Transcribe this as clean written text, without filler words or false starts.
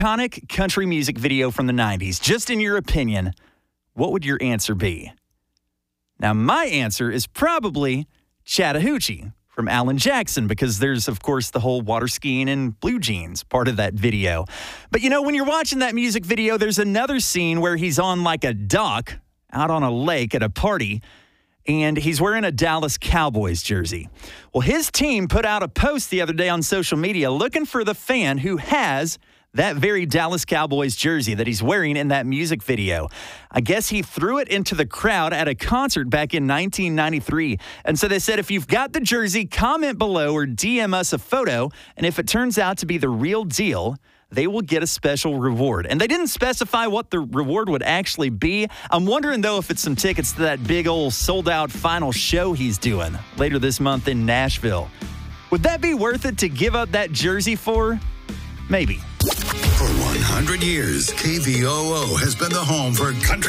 iconic country music video from the 90s. Just in your opinion, what would your answer be? Now, my answer is probably Chattahoochee from Alan Jackson, because there's, of course, the whole water skiing in blue jeans part of that video. But, when you're watching that music video, there's another scene where he's on like a dock out on a lake at a party, and he's wearing a Dallas Cowboys jersey. Well, his team put out a post the other day on social media looking for the fan who has that very Dallas Cowboys jersey that he's wearing in that music video. I guess he threw it into the crowd at a concert back in 1993. And so they said, if you've got the jersey, comment below or DM us a photo. And if it turns out to be the real deal, they will get a special reward. And they didn't specify what the reward would actually be. I'm wondering, though, if it's some tickets to that big old sold-out final show he's doing later this month in Nashville. Would that be worth it to give up that jersey for? Maybe. For 100 years, KVOO has been the home for country